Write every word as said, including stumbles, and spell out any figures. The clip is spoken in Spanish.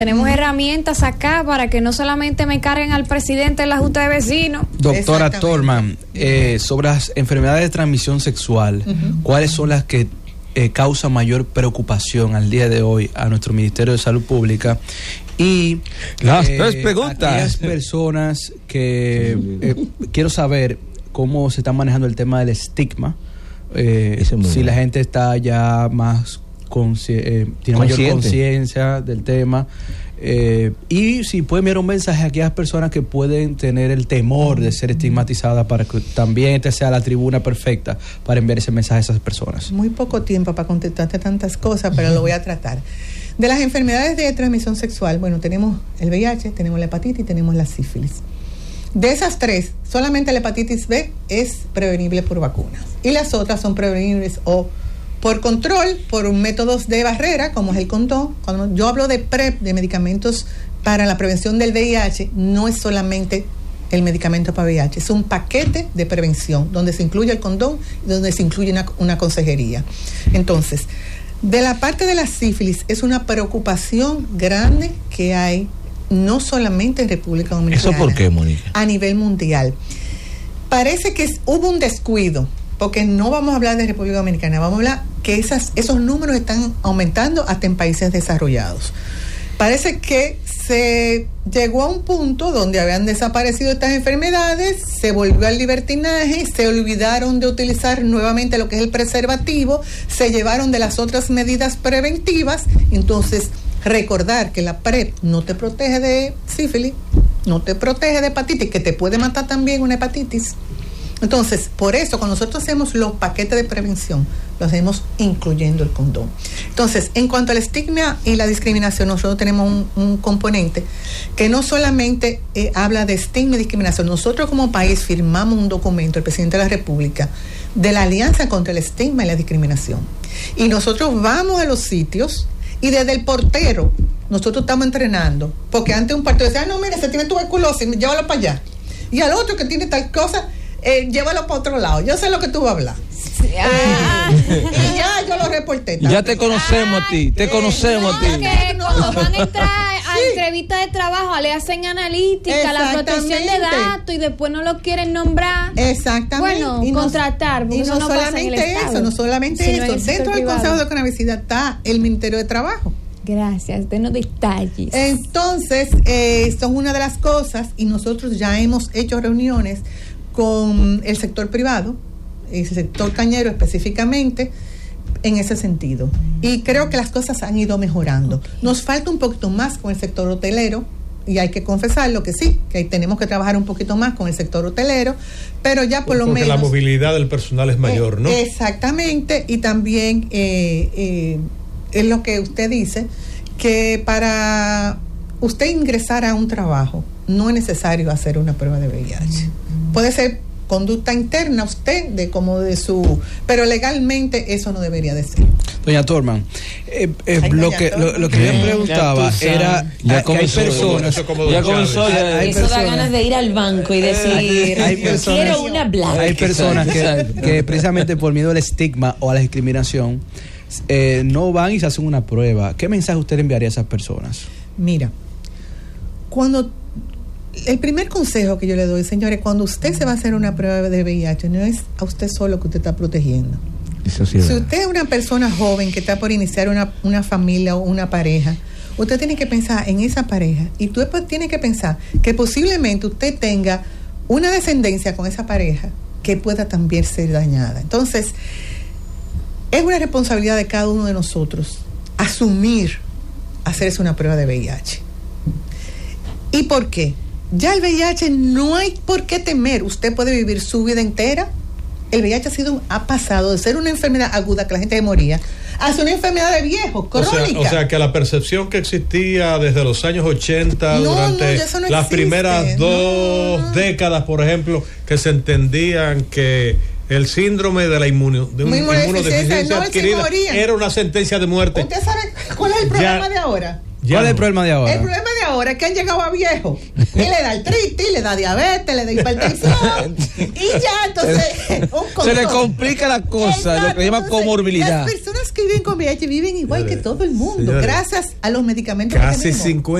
Tenemos herramientas acá para que no solamente me carguen al presidente de la Junta de Vecinos. Doctora Thorman, eh, sobre las enfermedades de transmisión sexual, uh-huh. ¿cuáles son las que eh, causan mayor preocupación al día de hoy a nuestro Ministerio de Salud Pública? Y las eh, tres preguntas. Aquellas personas que eh, quiero saber cómo se está manejando el tema del estigma, eh, si la gente está ya más Consci- eh, tiene mayor conciencia del tema, eh, y si puede enviar un mensaje a aquellas personas que pueden tener el temor de ser estigmatizadas, para que también esta sea la tribuna perfecta para enviar ese mensaje a esas personas. Muy poco tiempo para contestarte tantas cosas, pero lo voy a tratar. De las enfermedades de transmisión sexual, bueno, tenemos el V I H, tenemos la hepatitis y tenemos la sífilis. De esas tres, solamente la hepatitis B es prevenible por vacunas y las otras son prevenibles o por control, por métodos de barrera, como es el condón. Cuando yo hablo de PrEP, de medicamentos para la prevención del V I H, no es solamente el medicamento para V I H, es un paquete de prevención, donde se incluye el condón y donde se incluye una, una consejería. Entonces, de la parte de la sífilis, es una preocupación grande que hay, no solamente en República Dominicana. ¿Eso por qué, Mónica? A nivel mundial. Parece que es, hubo un descuido, porque no vamos a hablar de República Dominicana, vamos a hablar que esas, esos números están aumentando hasta en países desarrollados. Parece que se llegó a un punto donde habían desaparecido estas enfermedades, se volvió al libertinaje, se olvidaron de utilizar nuevamente lo que es el preservativo, se llevaron de las otras medidas preventivas. Entonces, recordar que la PrEP no te protege de sífilis, no te protege de hepatitis, que te puede matar también una hepatitis. Entonces, por eso, cuando nosotros hacemos los paquetes de prevención, lo hacemos incluyendo el condón. Entonces, en cuanto al estigma y la discriminación, nosotros tenemos un, un componente que no solamente eh, habla de estigma y discriminación. Nosotros como país firmamos un documento, el presidente de la República, de la Alianza contra el Estigma y la Discriminación. Y nosotros vamos a los sitios y desde el portero, nosotros estamos entrenando. Porque antes un portero decía, ah, no, mira, se tiene tuberculosis, llévalo para allá. Y al otro que tiene tal cosa, Eh, llévalo para otro lado. Yo sé lo que tú vas a hablar. Ah. Eh, y ya yo lo reporté. También. Ya te conocemos ah, a ti, te eh, conocemos no, a ti. Que no, van a entrar a sí. entrevista de trabajo, le hacen analítica, la protección de datos y después no lo quieren nombrar. Exactamente. Bueno, y contratar. No, y no, no solamente eso, no solamente sí, eso. No Dentro del Consejo de Conavicida está el Ministerio de Trabajo. Gracias, denos detalles. Entonces, eh, son una de las cosas, y nosotros ya hemos hecho reuniones con el sector privado, el sector cañero específicamente, en ese sentido. Y creo que las cosas han ido mejorando. Okay. Nos falta un poquito más con el sector hotelero, y hay que confesarlo que sí, que tenemos que trabajar un poquito más con el sector hotelero, pero ya por lo Porque menos... la movilidad del personal es mayor, eh, ¿no? Exactamente, y también eh, eh, es lo que usted dice, que para usted ingresar a un trabajo no es necesario hacer una prueba de V I H. Puede ser conducta interna usted, de como de su... Pero legalmente eso no debería de ser. Doña Thorman, eh, eh, Ay, lo, doña que, Thorman. Lo, lo que yo me preguntaba ya era... Ya comenzó, hay personas... Ya comenzó, ya, hay eso personas, da ganas de ir al banco y decir... Hay, hay personas, quiero una black. Hay personas que, que precisamente por miedo al estigma o a la discriminación eh, no van y se hacen una prueba. ¿Qué mensaje usted enviaría a esas personas? Mira, cuando... El primer consejo que yo le doy, señores, cuando usted se va a hacer una prueba de V I H, no es a usted solo que usted está protegiendo. Eso sí, si usted es una persona joven que está por iniciar una, una familia o una pareja, usted tiene que pensar en esa pareja, y tú después tiene que pensar que posiblemente usted tenga una descendencia con esa pareja que pueda también ser dañada. Entonces, es una responsabilidad de cada uno de nosotros asumir hacerse una prueba de V I H. ¿Y por qué? Ya el V I H no hay por qué temer. Usted puede vivir su vida entera. El V I H ha sido ha pasado de ser una enfermedad aguda que la gente moría a ser una enfermedad de viejo, crónica. O sea, o sea que la percepción que existía desde los años ochenta, no, durante no, no las existe. primeras dos no, no. décadas, por ejemplo, que se entendían que el síndrome de la inmuno, de un, inmunodeficiencia no, adquirida era una sentencia de muerte. ¿Usted sabe cuál es el problema ya, de ahora? ¿Cuál es el problema de ahora? El problema de de ahora que han llegado a viejos y le da artritis, le da diabetes, le da hipertensión y ya, entonces un se le complica la cosa. Exacto, lo que llama comorbilidad. Las personas que viven con V I H viven igual que todo el mundo, señores, gracias a los medicamentos casi que tenemos.